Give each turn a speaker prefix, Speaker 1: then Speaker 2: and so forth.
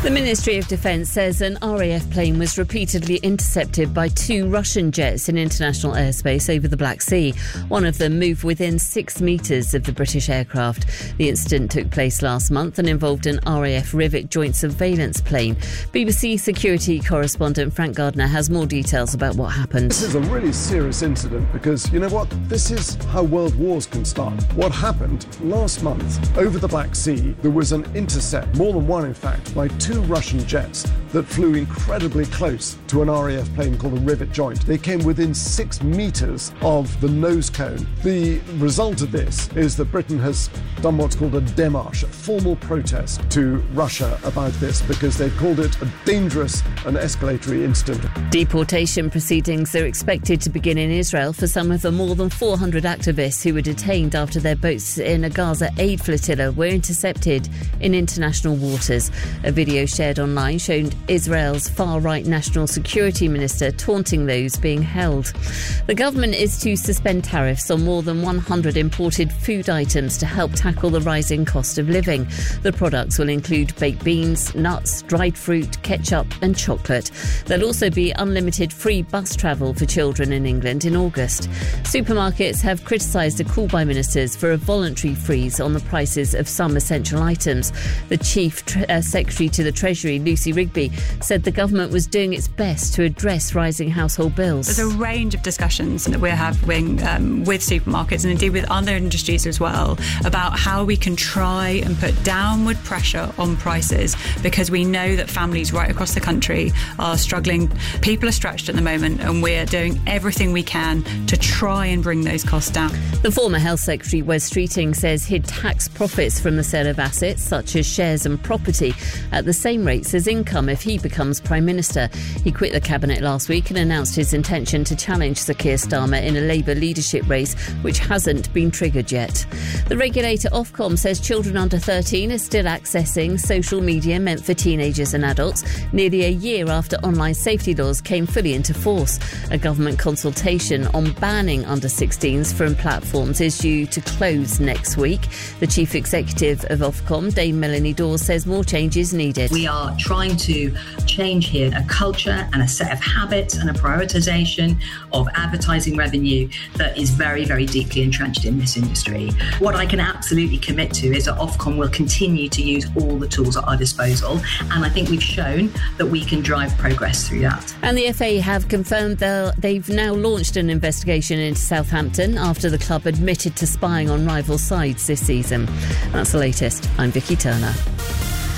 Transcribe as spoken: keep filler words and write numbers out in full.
Speaker 1: The Ministry of Defence says an R A F plane was repeatedly intercepted by two Russian jets in international airspace over the Black Sea. One of them moved within six metres of the British aircraft. The incident took place last month and involved an R A F Rivik joint surveillance plane. B B C security correspondent Frank Gardner has more details about what happened.
Speaker 2: This is a really serious incident because, you know what, this is how world wars can start. What happened last month over the Black Sea, there was an intercept, more than one in fact, by two Russian jets that flew incredibly close to an R A F plane called a Rivik joint. They came within six metres of the nose cone. The result of this is that Britain has done what's called a démarche, a formal protest to Russia about this because they've called it a dangerous and escalatory incident.
Speaker 1: Deportation proceedings are expected to begin in Israel for some of the more than four hundred activists who were detained after their boats in a Gaza aid flotilla were intercepted in international waters. A video shared online showed Israel's far-right national security minister taunting those being held. The government is to suspend tariffs on more than one hundred imported food items to help tackle the rising cost of living. The products will include baked beans, nuts, dried fruit, ketchup and chocolate. There'll also be unlimited free bus travel for children in England in August. Supermarkets have criticised a call by ministers for a voluntary freeze on the prices of some essential items. The Chief tre- uh, Secretary to the Treasury, Lucy Rigby, said the government was doing its best to address rising household bills.
Speaker 3: There's a range of discussions that we're having um, with supermarkets and indeed with other industries as well about how we can try and put downward pressure on prices, because we know that families right across the country are struggling. People are stretched at the moment and we're doing everything we can to try and bring those costs down.
Speaker 1: The former Health Secretary, Wes Streeting, says he'd tax profits from the sale of assets such as shares and property at the same rates as income if he becomes Prime Minister. He quit the Cabinet last week and announced his intention to challenge Sir Keir Starmer in a Labour leadership race, which hasn't been triggered yet. The regulator Ofcom says children under thirteen are still accessing social media meant for teenagers and adults, nearly a year after online safety laws came fully into force. A government consultation on banning under sixteens from platforms is due to close next week. The Chief Executive of Ofcom, Dame Melanie Dawes, says more change is needed.
Speaker 4: We are trying to change here a culture and a set of habits and a prioritisation of advertising revenue that is very, very deeply entrenched in this industry. What I can absolutely commit to is that Ofcom will continue to use all the tools at our disposal, and I think we've shown that we can drive progress through that.
Speaker 1: And the F A have confirmed they've now launched an investigation into Southampton after the club admitted to spying on rival sides this season. That's the latest. I'm Vicky Turner.